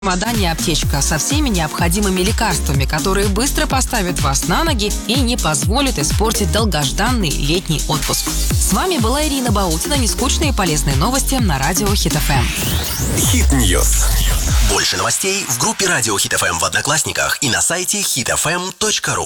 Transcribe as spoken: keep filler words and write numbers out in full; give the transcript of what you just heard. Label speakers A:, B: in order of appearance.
A: В чемодане аптечка со всеми необходимыми лекарствами, которые быстро поставят вас на ноги и не позволят испортить долгожданный летний отпуск. С вами была Ирина Баутина. Нескучные и полезные новости на радио Хит эф эм.
B: Хит Ньюс. Больше новостей в группе Радио Хит эф эм в Одноклассниках и на сайте хит эф эм точка ру.